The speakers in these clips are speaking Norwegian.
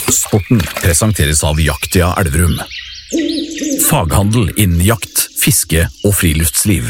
Sporten presenteres av Jaktia Elverum. Faghandel innen jakt, fiske og friluftsliv.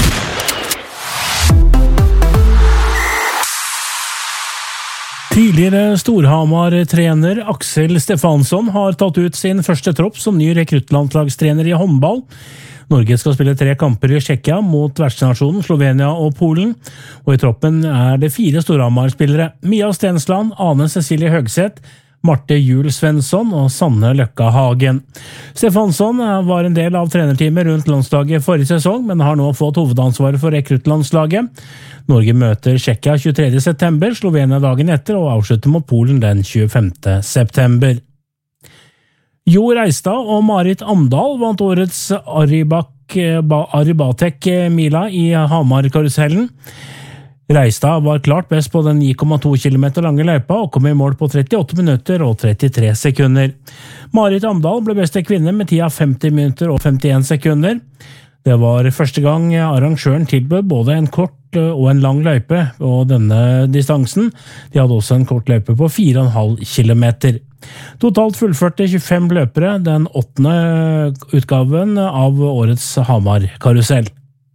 Tidligere Storhamar-trener Aksel Stefansson har tatt ut sin første tropp som ny rekruttlandslagstrener i håndball. Norge skal spille 3 kamper i Tsjekkia mot vertsnasjonen Slovenia og Polen, og i troppen er det 4 Storhamar-spillere: Mia Stensland, Ane Cecilie Høgseth, Marte Juel Svensson og Sanne Løkka Hagen. Stefansson var en del av trenerteamet rundt landslaget forrige sesong, men har nå fått hovedansvaret for rekruttlandslaget. Norge møter Tsjekkia 23. september, Slovenia dagen etter og avslutter mot Polen den 25. september. Jo Reistad og Marit Amdal vant årets Aribatek Mila i Hamar-karusellen. Reistad var klart best på den 9,2 km lange løypa og kom i mål på 38 minutter og 33 sekunder. Marit Amdal ble beste kvinne med tida 50 minutter og 51 sekunder. Det var første gang arrangøren tilbød både en kort og en lang løype på denne distansen. De hadde også en kort løype på 4,5 kilometer. Totalt fullførte 25 løpere den 8. utgaven av årets Hamar-karusell.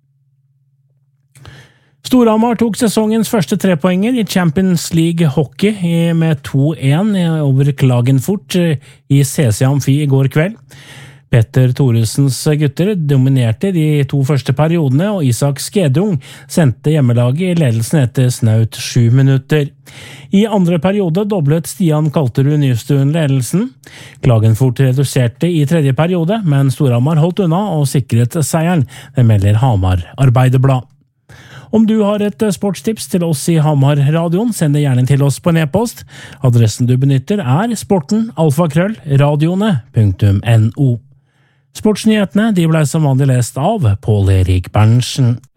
Storhamar tok sesongens første 3-poenger i Champions League Hockey med 2-1 over Klagenfurt i CC Amfi i går kveld. Petter Thoresens gutter dominerte de 2 første periodene, og Isak Skedung sendte hjemmelaget i ledelsen etter snaut 7 minutter. I andre periode doblet Stian Kalterud Nystuen ledelsen. Klagenfurt reduserte i tredje periode, men Storhamar holdt unna og sikret seieren, det melder Hamar Arbeiderblad. Om du har et sportstips til oss i Hamar-radioen, send det gjerne til oss på en e-post. Adressen du benytter er sporten@radioene.no. Sportsnyhetene de ble som vanlig lest av Pål Erik Berntsen.